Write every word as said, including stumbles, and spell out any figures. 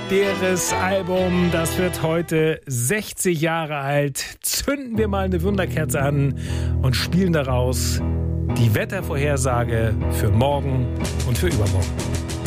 legendäres Album. Das wird heute sechzig Jahre alt. Zünden wir mal eine Wunderkerze an und spielen daraus die Wettervorhersage für morgen und für übermorgen.